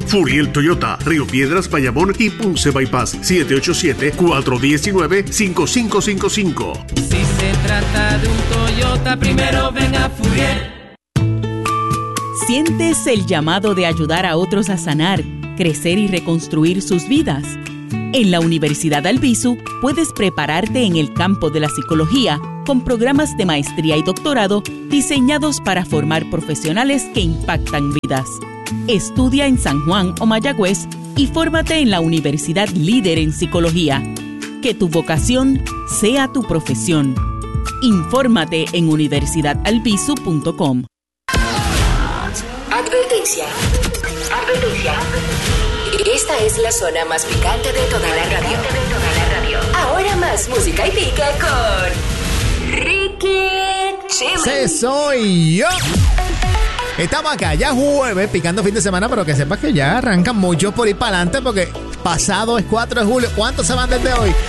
Furiel Toyota, Río Piedras, Bayamón y Ponce Bypass. 787-419-5555. Si se trata de un Toyota, primero ven a Furiel. ¿Sientes el llamado de ayudar a otros a sanar, crecer y reconstruir sus vidas? En la Universidad Albizu puedes prepararte en el campo de la psicología con programas de maestría y doctorado diseñados para formar profesionales que impactan vidas. Estudia en San Juan o Mayagüez y fórmate en la universidad líder en psicología. Que tu vocación sea tu profesión. Infórmate en universidadalbizu.com. Advertencia. Advertencia. Esta es la zona más picante de toda la radio. Ahora más música y pica con Ricky Chili. ¡Se soy yo! Estamos acá, ya jueves, picando fin de semana, pero que sepas que ya arrancan muchos por ir para adelante porque pasado es 4 de julio. ¿Cuántos se van desde hoy?